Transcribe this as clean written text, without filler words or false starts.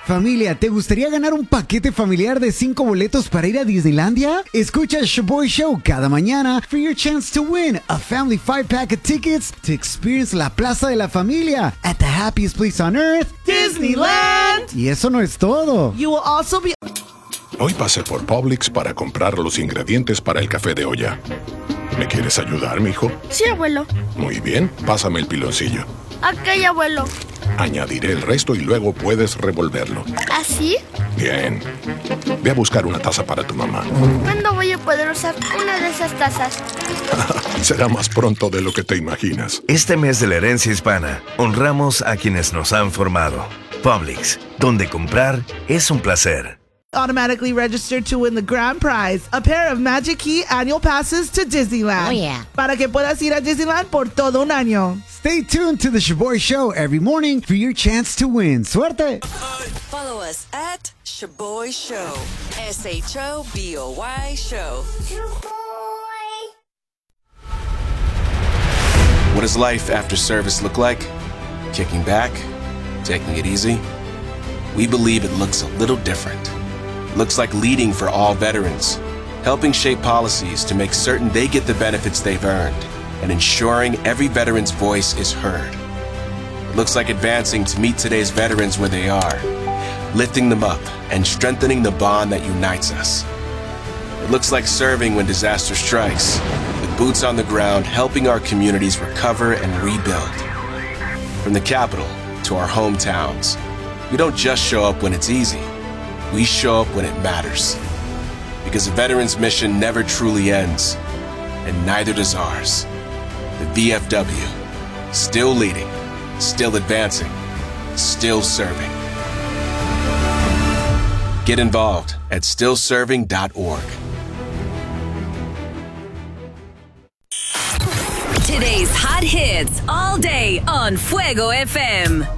Familia, ¿te gustaría ganar un paquete familiar de 5 boletos para ir a Disneylandia? Escucha el Shaboy Show cada mañana for your chance to win a family 5-pack of tickets to experience la Plaza de la Familia at the happiest place on earth, Disneyland. Y eso no es todo. You will also be... Hoy pasé por Publix para comprar los ingredientes para el café de olla. ¿Me quieres ayudar, mijo? Sí, abuelo. Muy bien, pásame el piloncillo. Ok, abuelo. Añadiré el resto y luego puedes revolverlo. ¿Así? Bien. Ve a buscar una taza para tu mamá. ¿Cuándo voy a poder usar una de esas tazas? Será más pronto de lo que te imaginas. Este mes de la herencia hispana, honramos a quienes nos han formado. Publix, donde comprar es un placer. Automatically registered to win the grand prize, a pair of Magic Key annual passes to Disneyland. Oh, yeah. Para que puedas ir a Disneyland por todo un año. Stay tuned to the Shaboy Show every morning for your chance to win. ¡Suerte! Follow us at Shaboy Show. SHOBOY Show. What does life after service look like? Kicking back? Taking it easy? We believe it looks a little different. It looks like leading for all veterans, helping shape policies to make certain they get the benefits they've earned, and ensuring every veteran's voice is heard. It looks like advancing to meet today's veterans where they are, lifting them up and strengthening the bond that unites us. It looks like serving when disaster strikes, with boots on the ground helping our communities recover and rebuild. From the capital to our hometowns, we don't just show up when it's easy. We show up when it matters. Because a veteran's mission never truly ends, and neither does ours. The VFW, still leading, still advancing, still serving. Get involved at stillserving.org. Today's hot hits all day on Fuego FM.